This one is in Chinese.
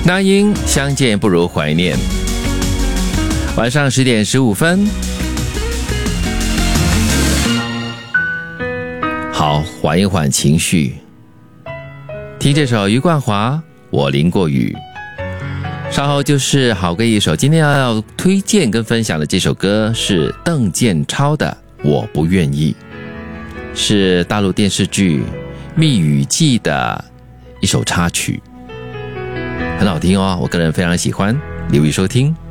那英相见不如怀念。晚上10点15分，好，缓一缓情绪，听这首余冠华《我淋过雨》。稍后就是好歌一首，今天要推荐跟分享的这首歌是邓建超的《我不愿意》，是大陆电视剧《蜜语记》的一首插曲，很好听哦，我个人非常喜欢，留意收听。